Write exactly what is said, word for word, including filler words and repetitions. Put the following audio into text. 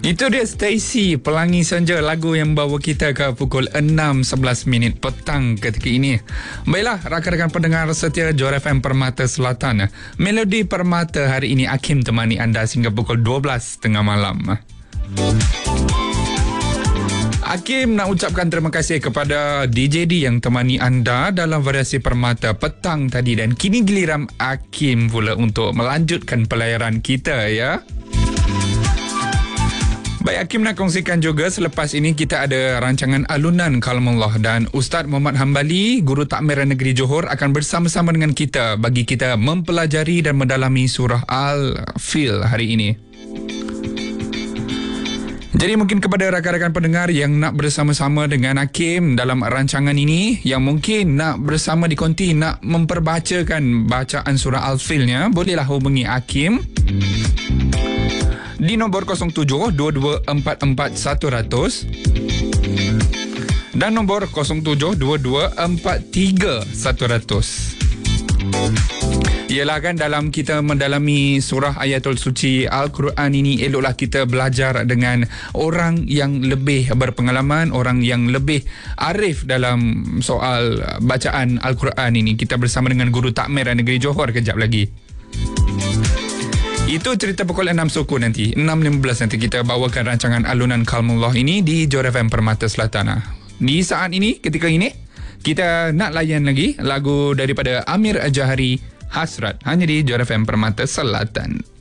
Itu dia Stacy, Pelangi Senja, lagu yang bawa kita ke pukul enam sebelas minit petang ketika ini. Baiklah, rakan-rakan pendengar setia Johor F M Permata Selatan. Melodi Permata hari ini Hakim temani anda sehingga pukul dua belas tengah malam. Hakim nak ucapkan terima kasih kepada D J D yang temani anda dalam variasi Permata petang tadi, dan kini giliran Hakim pula untuk melanjutkan pelayaran kita, ya. Baik, Hakim nak kongsikan juga selepas ini kita ada rancangan alunan Kalamullah dan Ustaz Muhammad Hambali, Guru Takmiran Negeri Johor, akan bersama-sama dengan kita bagi kita mempelajari dan mendalami surah Al-Fil hari ini. Jadi mungkin kepada rakan-rakan pendengar yang nak bersama-sama dengan Hakim dalam rancangan ini, yang mungkin nak bersama di konti, nak memperbacakan bacaan surah Al-Filnya, bolehlah hubungi Hakim di nombor kosong tujuh dua dua empat empat satu kosong kosong dan nombor kosong tujuh dua dua empat tiga satu kosong. Ialah kan, dalam kita mendalami surah ayatul suci Al-Quran ini, eloklah kita belajar dengan orang yang lebih berpengalaman, orang yang lebih arif dalam soal bacaan Al-Quran ini. Kita bersama dengan Guru Takmiran Negeri Johor kejap lagi. Itu cerita pukul enam suku nanti. enam lima belas nanti kita bawakan rancangan alunan Kalamullah ini di Johor F M Permata Selatan. Di saat ini, ketika ini, kita nak layan lagi lagu daripada Amir Jahari, Hasrat, hanya di Johor F M Permata Selatan.